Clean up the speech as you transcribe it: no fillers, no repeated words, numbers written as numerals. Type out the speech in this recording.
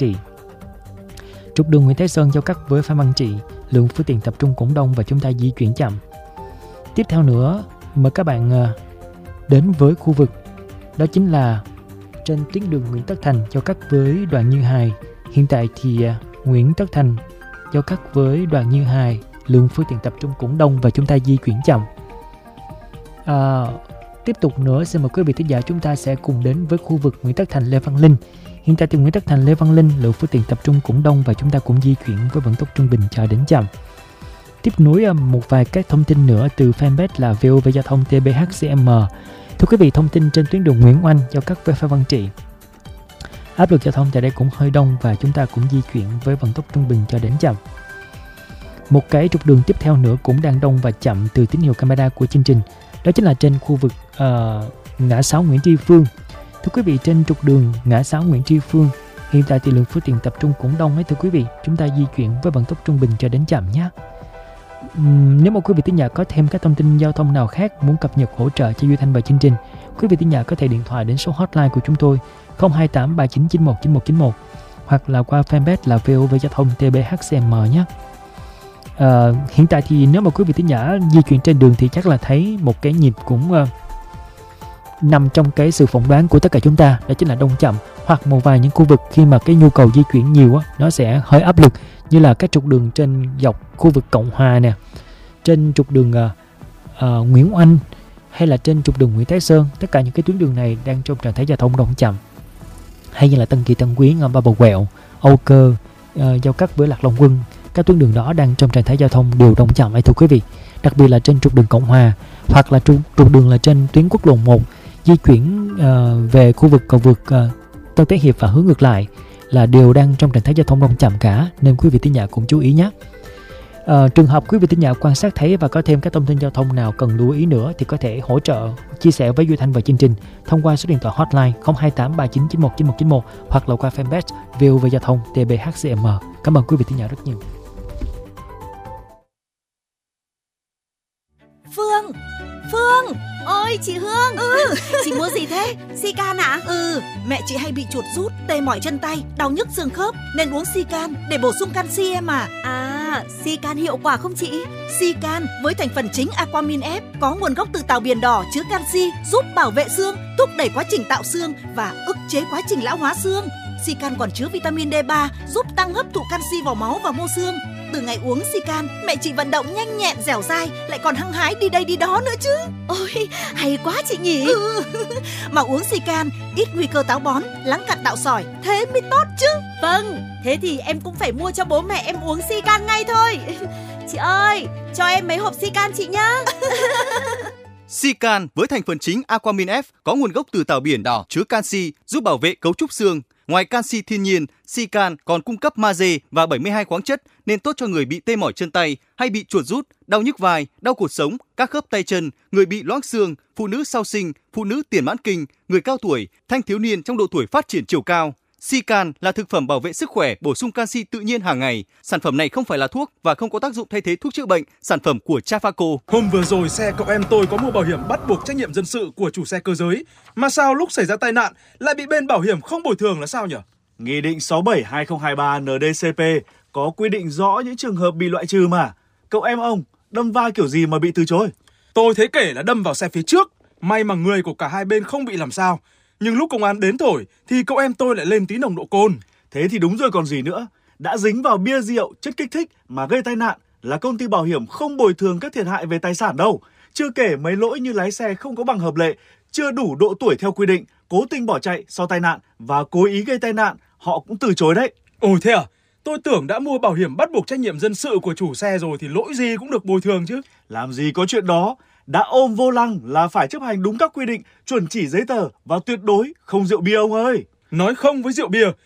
Trị. Trục đường Nguyễn Thái Sơn giao cắt với Phan Văn Trị, lượng phương tiện tập trung cũng đông và chúng ta di chuyển chậm. Tiếp theo nữa, mời các bạn đến với khu vực đó chính là trên tuyến đường Nguyễn Tất Thành giao cắt với Đoàn Như Hài. Hiện tại thì Nguyễn Tất Thành giao cắt với Đoàn Như Hài, lượng phương tiện tập trung cũng đông và chúng ta di chuyển chậm. Tiếp tục nữa, xin mời quý vị thính giả chúng ta sẽ cùng đến với khu vực Nguyễn Tất Thành Lê Văn Linh. Hiện tại thì Nguyễn Tất Thành Lê Văn Linh, lượng phương tiện tập trung cũng đông và chúng ta cũng di chuyển với vận tốc trung bình cho đến chậm. Tiếp nối một vài các thông tin nữa từ fanpage là VOV Giao thông TBHCM. Thưa quý vị, thông tin trên tuyến đường Nguyễn Oanh giao cắt với Phan Văn Trị. Áp lực giao thông tại đây cũng hơi đông và chúng ta cũng di chuyển với vận tốc trung bình cho đến chậm. Một cái trục đường tiếp theo nữa cũng đang đông và chậm từ tín hiệu camera của chương trình. Đó chính là trên khu vực ngã 6 Nguyễn Tri Phương. Thưa quý vị, trên trục đường ngã 6 Nguyễn Tri Phương, hiện tại thì lượng phương tiện tập trung cũng đông ấy thưa quý vị. Chúng ta di chuyển với vận tốc trung bình cho đến chậm nhé. Nếu mà quý vị thính giả có thêm các thông tin giao thông nào khác muốn cập nhật hỗ trợ cho Duy Thanh và chương trình, quý vị thính giả có thể điện thoại đến số hotline của chúng tôi 028 3991 9191 hoặc là qua fanpage là VOV Giao thông TBHCM nhé. Hiện tại thì nếu mà quý vị thính giả di chuyển trên đường thì chắc là thấy một cái nhịp cũng nằm trong cái sự phỏng đoán của tất cả chúng ta, đó chính là đông chậm, hoặc một vài những khu vực khi mà cái nhu cầu di chuyển nhiều á, nó sẽ hơi áp lực, như là các trục đường trên dọc khu vực Cộng Hòa nè, trên trục đường Nguyễn Oanh hay là trên trục đường Nguyễn Thái Sơn. Tất cả những cái tuyến đường này đang trong trạng thái giao thông đông chậm. Hay như là Tân Kỳ, Tân Quyến, Ba Bầu Quẹo, Âu Cơ giao cắt với Lạc Long Quân, các tuyến đường đó đang trong trạng thái giao thông đều đông chậm ấy thưa quý vị. Đặc biệt là trên trục đường Cộng Hòa hoặc là trục đường là trên tuyến quốc lộ 1 di chuyển về khu vực cầu vượt Tân Tế Hiệp và hướng ngược lại là đều đang trong trạng thái giao thông đông chậm cả, nên quý vị thính giả cũng chú ý nhé. Trường hợp quý vị thính giả quan sát thấy và có thêm các thông tin giao thông nào cần lưu ý nữa thì có thể hỗ trợ chia sẻ với Duy Thanh và chương trình thông qua số điện thoại hotline 028 3991 9191 hoặc là qua fanpage VOV Giao thông TBHCM. Cảm ơn quý vị thính giả rất nhiều. Phương, ôi chị Hương. Chị mua gì thế? Sican ạ? Mẹ chị hay bị chuột rút, tê mỏi chân tay, đau nhức xương khớp nên uống Sican để bổ sung canxi em à. Sican hiệu quả không chị? Sican với thành phần chính Aquamin F có nguồn gốc từ tàu biển đỏ, chứa canxi, giúp bảo vệ xương, thúc đẩy quá trình tạo xương và ức chế quá trình lão hóa xương. Sican còn chứa vitamin D3 giúp tăng hấp thụ canxi vào máu và mô xương. Từ ngày uống Sican, mẹ chị vận động nhanh nhẹn, dẻo dai, lại còn hăng hái đi đây đi đó nữa chứ. Ôi, hay quá chị nhỉ. Mà uống Sican ít nguy cơ táo bón, lắng cặn tạo sỏi, thế mới tốt chứ. Vâng, thế thì em cũng phải mua cho bố mẹ em uống Sican ngay thôi. Chị ơi, cho em mấy hộp Sican chị nhá. Sican với thành phần chính Aquamin F có nguồn gốc từ tàu biển đỏ, chứa canxi, giúp bảo vệ cấu trúc xương. Ngoài canxi thiên nhiên, Sican còn cung cấp magie và 72 khoáng chất nên tốt cho người bị tê mỏi chân tay hay bị chuột rút, đau nhức vai, đau cột sống, các khớp tay chân, người bị loãng xương, phụ nữ sau sinh, phụ nữ tiền mãn kinh, người cao tuổi, thanh thiếu niên trong độ tuổi phát triển chiều cao. Sican là thực phẩm bảo vệ sức khỏe, bổ sung canxi tự nhiên hàng ngày. Sản phẩm này không phải là thuốc và không có tác dụng thay thế thuốc chữa bệnh. Sản phẩm của Trafaco. Hôm vừa rồi xe cậu em tôi có mua bảo hiểm bắt buộc trách nhiệm dân sự của chủ xe cơ giới, mà sao lúc xảy ra tai nạn lại bị bên bảo hiểm không bồi thường là sao nhỉ? Nghị định 67/2023 NDCP có quy định rõ những trường hợp bị loại trừ mà. Cậu em ông đâm va kiểu gì mà bị từ chối? Tôi thấy kể là đâm vào xe phía trước, may mà người của cả hai bên không bị làm sao. Nhưng lúc công an đến thổi thì cậu em tôi lại lên tí nồng độ cồn. Thế thì đúng rồi còn gì nữa. Đã dính vào bia rượu, chất kích thích mà gây tai nạn là công ty bảo hiểm không bồi thường các thiệt hại về tài sản đâu. Chưa kể mấy lỗi như lái xe không có bằng hợp lệ, chưa đủ độ tuổi theo quy định, cố tình bỏ chạy sau tai nạn và cố ý gây tai nạn, họ cũng từ chối đấy. Ồ thế à? Tôi tưởng đã mua bảo hiểm bắt buộc trách nhiệm dân sự của chủ xe rồi thì lỗi gì cũng được bồi thường chứ. Làm gì có chuyện đó. Đã ôm vô lăng là phải chấp hành đúng các quy định, chuẩn chỉ giấy tờ và tuyệt đối không rượu bia ông ơi. Nói không với rượu bia